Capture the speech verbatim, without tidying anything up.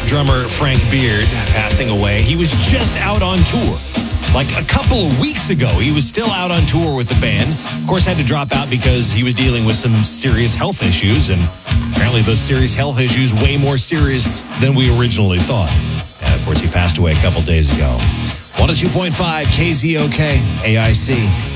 Drummer Frank Beard passing away. He was just out on tour. Like a couple of weeks ago, he was still out on tour with the band. Of course, had to drop out because he was dealing with some serious health issues. And apparently those serious health issues way more serious than we originally thought. And of course, he passed away a couple days ago. one oh two point five K Z O K, A I C.